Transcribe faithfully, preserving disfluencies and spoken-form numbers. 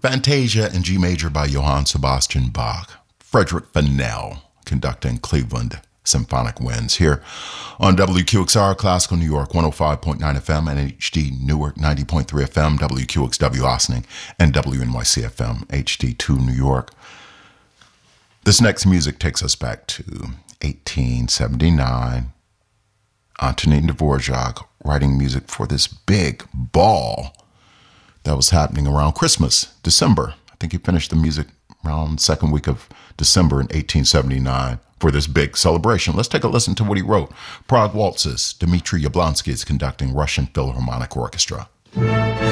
Fantasia in G major by Johann Sebastian Bach. Frederick Fennell conducting Cleveland Symphonic Winds here on W Q X R Classical New York one oh five point nine F M and H D Newark ninety point three F M, W Q X W Ossining, and W N Y C F M H D two New York. This next music takes us back to eighteen seventy-nine. Antonin Dvorak writing music for this big ball that was happening around Christmas, December. I think he finished the music around second week of December in eighteen seventy-nine for this big celebration. Let's take a listen to what he wrote. Prague Waltzes. Dmitri Yablonsky is conducting Russian Philharmonic Orchestra.